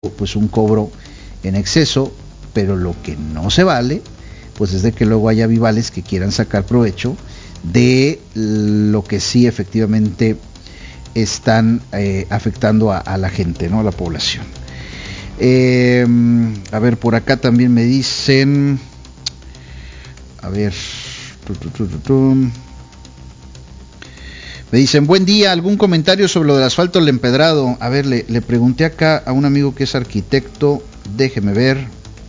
pues un cobro en exceso, pero lo que no se vale pues es de que luego haya vivales que quieran sacar provecho de lo que sí efectivamente están afectando a la gente, ¿no? A la población. A ver, por acá también me dicen, a ver, me dicen, buen día, ¿algún comentario sobre lo del asfalto del empedrado? A ver, le pregunté acá a un amigo que es arquitecto, déjeme ver.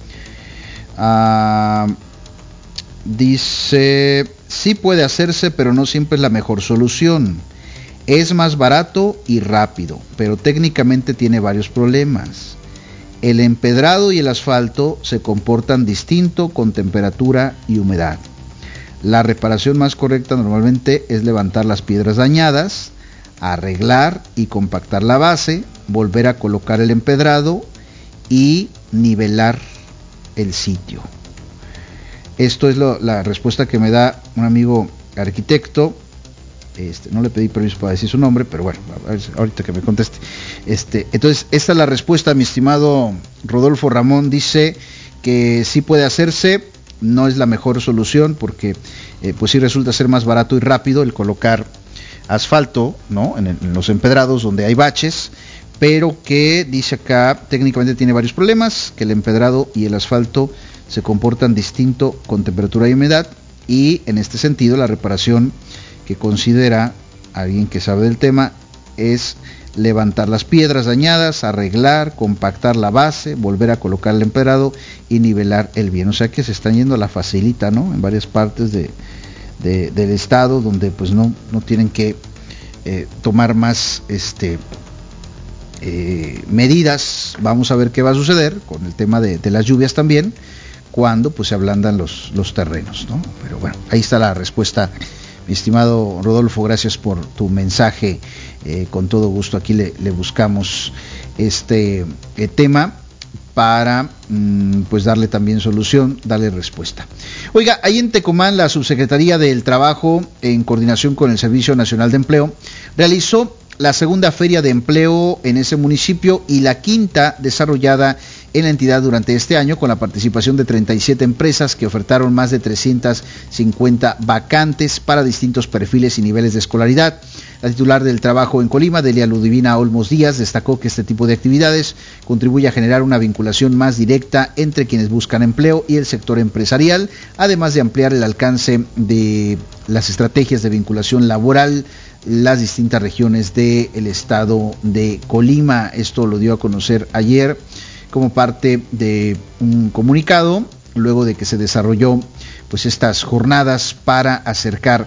Dice, sí puede hacerse, pero no siempre es la mejor solución. Es más barato y rápido, pero técnicamente tiene varios problemas. El empedrado y el asfalto se comportan distinto con temperatura y humedad. La reparación más correcta normalmente es levantar las piedras dañadas, arreglar y compactar la base, volver a colocar el empedrado y nivelar el sitio. Esto es la respuesta que me da un amigo arquitecto. No le pedí permiso para decir su nombre, pero bueno, a ver, ahorita que me conteste. Entonces, esta es la respuesta, mi estimado Rodolfo Ramón. Dice que sí puede hacerse, no es la mejor solución porque pues sí resulta ser más barato y rápido el colocar asfalto, ¿no? En los empedrados donde hay baches, pero que dice acá técnicamente tiene varios problemas, que el empedrado y el asfalto se comportan distinto con temperatura y humedad, y en este sentido la reparación que considera alguien que sabe del tema es levantar las piedras dañadas, arreglar, compactar la base, volver a colocar el empedrado y nivelar el bien. O sea que se están yendo a la facilita, ¿no? En varias partes del estado donde pues no tienen que tomar más medidas. Vamos a ver qué va a suceder con el tema de las lluvias también, cuando pues se ablandan los terrenos, ¿no? Pero bueno, ahí está la respuesta, mi estimado Rodolfo, gracias por tu mensaje. Con todo gusto aquí le buscamos este tema para pues darle también solución, darle respuesta. Oiga, ahí en Tecomán, la Subsecretaría del Trabajo, en coordinación con el Servicio Nacional de Empleo, realizó la segunda feria de empleo en ese municipio y la quinta desarrollada en la entidad durante este año, con la participación de 37 empresas que ofertaron más de 350 vacantes para distintos perfiles y niveles de escolaridad. La titular del trabajo en Colima, Delia Ludivina Olmos Díaz, destacó que este tipo de actividades contribuye a generar una vinculación más directa entre quienes buscan empleo y el sector empresarial, además de ampliar el alcance de las estrategias de vinculación laboral las distintas regiones del estado de Colima. Esto lo dio a conocer ayer como parte de un comunicado, luego de que se desarrolló pues estas jornadas para acercar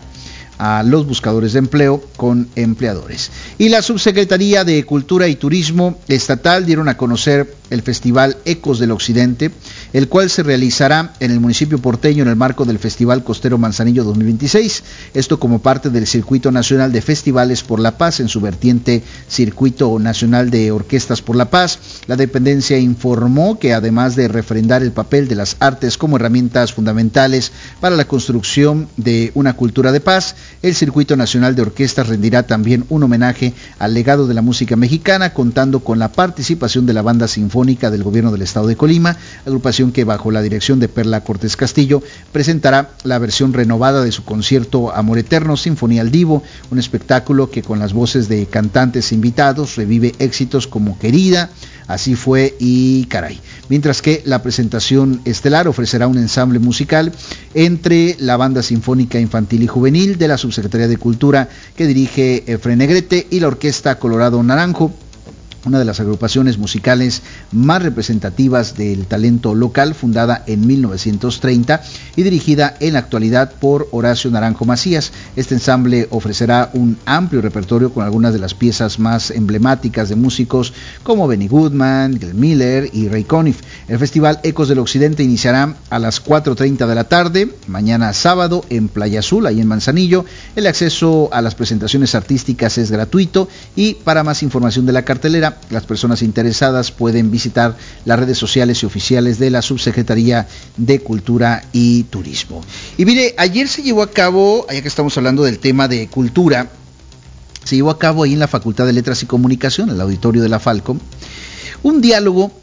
a los buscadores de empleo con empleadores. Y la Subsecretaría de Cultura y Turismo Estatal dieron a conocer el Festival Ecos del Occidente, el cual se realizará en el municipio porteño en el marco del Festival Costero Manzanillo 2026, esto como parte del Circuito Nacional de Festivales por la Paz en su vertiente Circuito Nacional de Orquestas por la Paz. La dependencia informó que además de refrendar el papel de las artes como herramientas fundamentales para la construcción de una cultura de paz, el Circuito Nacional de Orquestas rendirá también un homenaje al legado de la música mexicana, contando con la participación de la Banda Sinfónica del Gobierno del Estado de Colima, agrupación que bajo la dirección de Perla Cortés Castillo presentará la versión renovada de su concierto Amor Eterno, Sinfonía al Divo, un espectáculo que con las voces de cantantes invitados revive éxitos como Querida, Así Fue y Caray. Mientras que la presentación estelar ofrecerá un ensamble musical entre la Banda Sinfónica Infantil y Juvenil de la Subsecretaría de Cultura que dirige Efraín Negrete y la Orquesta Colorado Naranjo, una de las agrupaciones musicales más representativas del talento local, fundada en 1930 y dirigida en la actualidad por Horacio Naranjo Macías. Este ensamble ofrecerá un amplio repertorio con algunas de las piezas más emblemáticas de músicos como Benny Goodman, Glenn Miller y Ray Conniff. El Festival Ecos del Occidente iniciará a las 4:30 de la tarde, mañana sábado, en Playa Azul, ahí en Manzanillo. El acceso a las presentaciones artísticas es gratuito y para más información de la cartelera, las personas interesadas pueden visitar las redes sociales y oficiales de la Subsecretaría de Cultura y Turismo. Y mire, ayer se llevó a cabo, ya que estamos hablando del tema de cultura, se llevó a cabo ahí en la Facultad de Letras y Comunicación, el auditorio de la Falcom, un diálogo